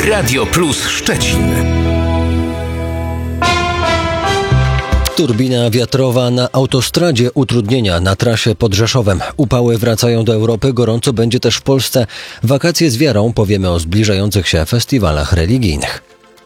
Radio Plus Szczecin. Turbina wiatrowa na autostradzie, utrudnienia na trasie pod Rzeszowem. Upały wracają do Europy, gorąco będzie też w Polsce. Wakacje z wiarą, powiemy o zbliżających się festiwalach religijnych.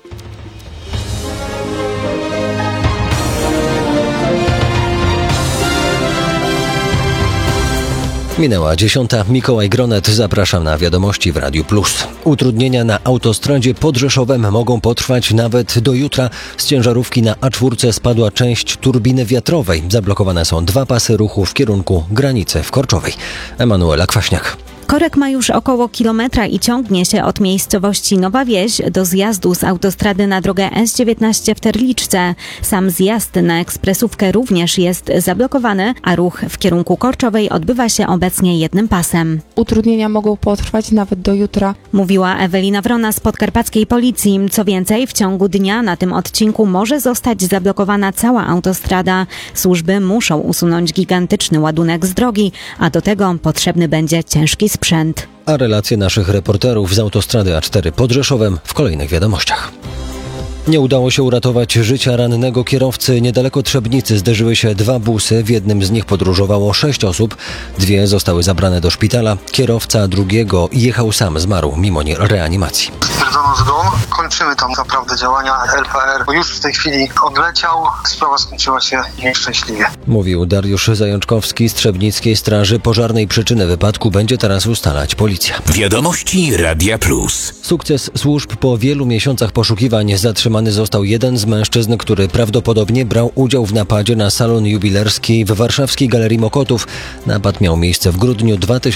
Minęła 10. Mikołaj Gronet. Zapraszam na wiadomości w Radiu Plus. Utrudnienia na autostradzie pod Rzeszowem mogą potrwać nawet do jutra. Z ciężarówki na A4 spadła część turbiny wiatrowej. Zablokowane są 2 pasy ruchu w kierunku granicy w Korczowej. Emanuela Kwaśniak. Korek ma już około kilometra i ciągnie się od miejscowości Nowa Wieś do zjazdu z autostrady na drogę S19 w Terliczce. Sam zjazd na ekspresówkę również jest zablokowany, a ruch w kierunku Korczowej odbywa się obecnie jednym pasem. Utrudnienia mogą potrwać nawet do jutra, mówiła Ewelina Wrona z podkarpackiej policji. Co więcej, w ciągu dnia na tym odcinku może zostać zablokowana cała autostrada. Służby muszą usunąć gigantyczny ładunek z drogi, a do tego potrzebny będzie ciężki sprzęt. A relacje naszych reporterów z autostrady A4 pod Rzeszowem w kolejnych wiadomościach. Nie udało się uratować życia rannego kierowcy. Niedaleko Trzebnicy zderzyły się 2 busy. W jednym z nich podróżowało 6 osób. 2 zostały zabrane do szpitala. Kierowca drugiego jechał sam, zmarł mimo reanimacji. Stwierdzono zgon. Kończymy tam naprawdę działania. LPR już w tej chwili odleciał. Sprawa skończyła się nieszczęśliwie. Mówił Dariusz Zajączkowski z Trzebnickiej Straży Pożarnej. Przyczynę wypadku będzie teraz ustalać policja. Wiadomości Radia Plus. Sukces służb po wielu miesiącach poszukiwań. Zatrzymany został jeden z mężczyzn, który prawdopodobnie brał udział w napadzie na salon jubilerski w warszawskiej Galerii Mokotów. Napad miał miejsce w grudniu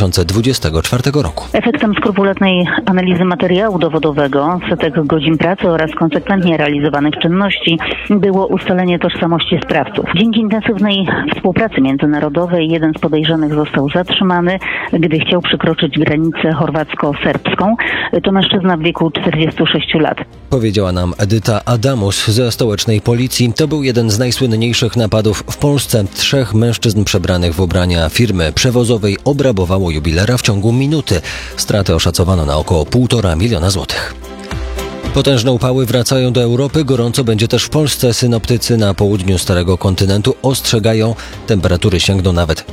2024 roku. Efektem skrupulatnej analizy materiału dowodowego, setek godzin pracy oraz konsekwentnie realizowanych czynności było ustalenie tożsamości sprawców. Dzięki intensywnej współpracy międzynarodowej jeden z podejrzanych został zatrzymany, gdy chciał przekroczyć granicę chorwacko-serbską. To mężczyzna w wieku 46 lat. Powiedziała nam Edyta Adamus ze stołecznej policji. To był jeden z najsłynniejszych napadów w Polsce. 3 mężczyzn przebranych w ubrania firmy przewozowej obrabowało jubilera w ciągu minuty. Straty oszacowano na około 1,5 miliona złotych. Potężne upały wracają do Europy, gorąco będzie też w Polsce. Synoptycy na południu Starego Kontynentu ostrzegają, temperatury sięgną nawet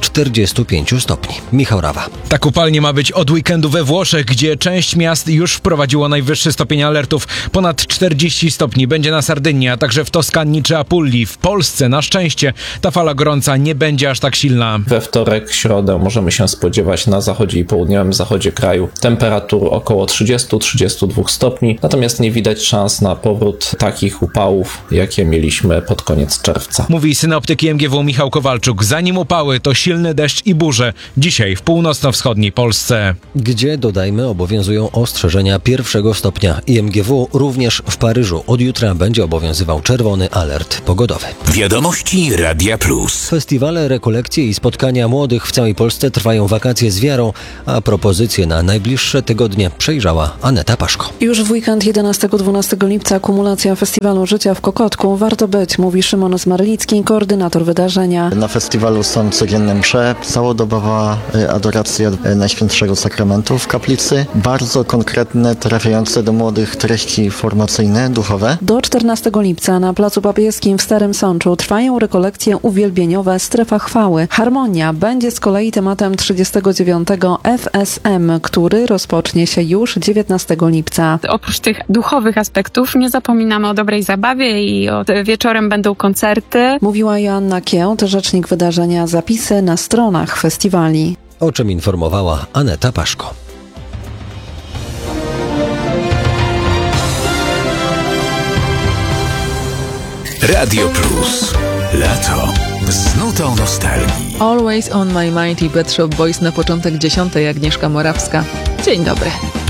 45 stopni. Michał Rawa. Tak upalnie ma być od weekendu we Włoszech, gdzie część miast już wprowadziło najwyższy stopień alertów. Ponad 40 stopni będzie na Sardynii, a także w Toskanii czy Apulii. W Polsce na szczęście ta fala gorąca nie będzie aż tak silna. We wtorek, środę możemy się spodziewać na zachodzie i południowym zachodzie kraju temperatur około 30-32 stopni, natomiast nie widać szans na powrót takich upałów, jakie mieliśmy pod koniec czerwca. Mówi synoptyk IMGW Michał Kowalczuk. Zanim upały, to silny deszcz i burze. Dzisiaj w północno-wschodniej Polsce. Gdzie, dodajmy, obowiązują ostrzeżenia 1 stopnia. IMGW również w Paryżu od jutra będzie obowiązywał czerwony alert pogodowy. Wiadomości Radia Plus. Festiwale, rekolekcje i spotkania młodych w całej Polsce trwają wakacje z wiarą, a propozycje na najbliższe tygodnie przejrzała Aneta Paszko. Już w weekend 11-12 lipca akumulacja Festiwalu Życia w Kokotku. Warto być, mówi Szymon Zmarlicki, koordynator wydarzenia. Na festiwalu są codzienne msze, całodobowa adoracja Najświętszego Sakramentu w kaplicy. Bardzo konkretne, trafiające do młodych treści formacyjne, duchowe. Do 14 lipca na Placu Papieskim w Starym Sączu trwają rekolekcje uwielbieniowe Strefa Chwały. Harmonia będzie z kolei tematem 39. FSM, który rozpocznie się już 19 lipca. Oprócz tych duchowych aspektów nie zapominamy o dobrej zabawie i wieczorem będą koncerty. Mówiła Joanna Kiełt, rzecznik wydarzenia. Zapisy na stronach festiwali. O czym informowała Aneta Paszko. Radio Plus. Lato. Z nutą nostalgii. Always on my mind i Pet Shop Boys na początek 10. Agnieszka Morawska. Dzień dobry.